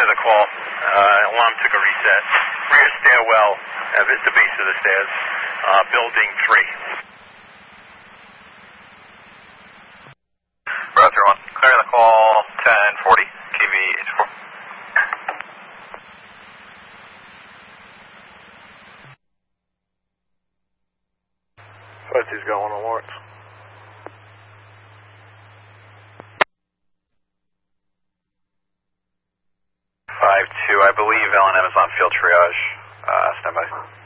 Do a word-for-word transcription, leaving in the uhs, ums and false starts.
the call. Uh, alarm took a reset. Rear stairwell at the base of the stairs. Uh, building three. Roger one. Clearing the call, ten forty, K V H four. Fuzzy's going on Lawrence. five two, I believe L and M is on field triage. Uh, stand by.